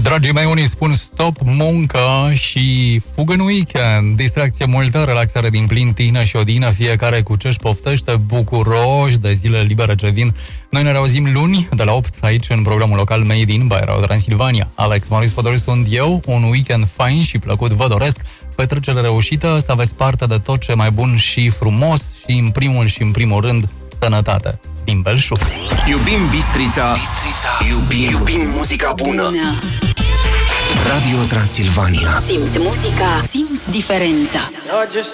Dragii mei, unii spun stop muncă și fugă în weekend. Distracție multă, relaxare din plin, tină și odină, fiecare cu ce-și poftește, bucuroși de zile libere ce vin. Noi ne reauzim luni de la 8 aici în programul local Made in by Radio Transilvania. Alex Maurice Podor sunt eu, un weekend fain și plăcut vă doresc, petrecere reușită, să aveți parte de tot ce mai bun și frumos și în primul rând sănătate. Din Belșug. Iubim Bistrița, iubim muzica bună. Radio Transilvania. Simți muzica, simți diferența.